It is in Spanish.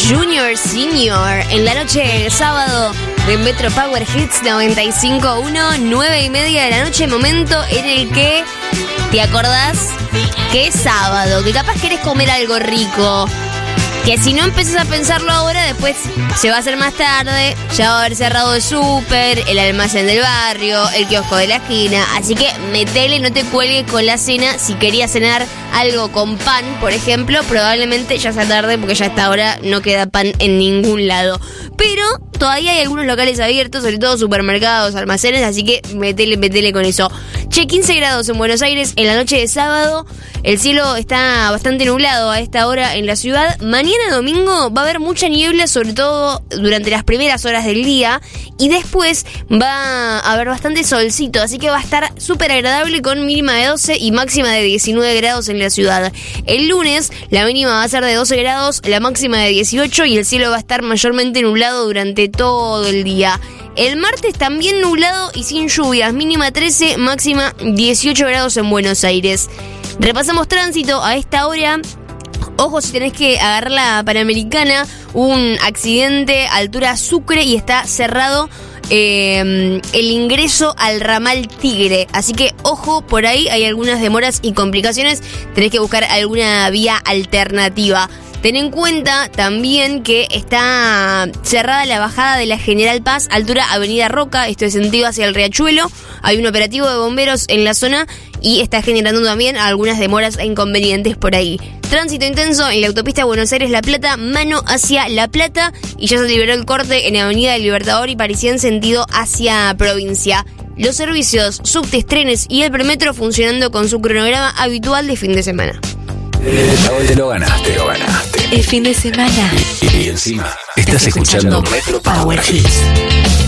Junior Senior en la noche del sábado de Metro Power Hits 95.1, 9:30 de la noche, momento en el que te acordás que es sábado, que capaz querés comer algo rico, que si no empezás a pensarlo ahora, después se va a hacer más tarde, ya va a haber cerrado el súper, el almacén del barrio, el kiosco de la esquina, así que metele, no te cuelgues con la cena. Si querías cenar algo con pan, por ejemplo, probablemente ya sea tarde porque ya a esta hora no queda pan en ningún lado. Pero todavía hay algunos locales abiertos, sobre todo supermercados, almacenes, así que metele con eso. Che, 15 grados en Buenos Aires en la noche de sábado. El cielo está bastante nublado a esta hora en la ciudad. Mañana domingo va a haber mucha niebla, sobre todo durante las primeras horas del día. Y después va a haber bastante solcito, así que va a estar súper agradable con mínima de 12 y máxima de 19 grados en la ciudad. El lunes la mínima va a ser de 12 grados, la máxima de 18 y el cielo va a estar mayormente nublado durante todo el día. El martes también nublado y sin lluvias, mínima 13, máxima 18 grados en Buenos Aires. Repasamos tránsito a esta hora. Ojo si tenés que agarrar la Panamericana, un accidente altura Sucre y está cerrado el ingreso al ramal Tigre. Así que ojo, por ahí hay algunas demoras y complicaciones, tenés que buscar alguna vía alternativa. Ten en cuenta también que está cerrada la bajada de la General Paz, altura Avenida Roca, esto es sentido hacia el Riachuelo. Hay un operativo de bomberos en la zona y está generando también algunas demoras e inconvenientes por ahí. Tránsito intenso en la autopista Buenos Aires-La Plata, mano hacia La Plata, y ya se liberó el corte en Avenida del Libertador y Parisien sentido hacia provincia. Los servicios, subtes, trenes y el premetro funcionando con su cronograma habitual de fin de semana. Te lo ganaste. El fin de semana. Y encima estás escuchando Metro Power Hits.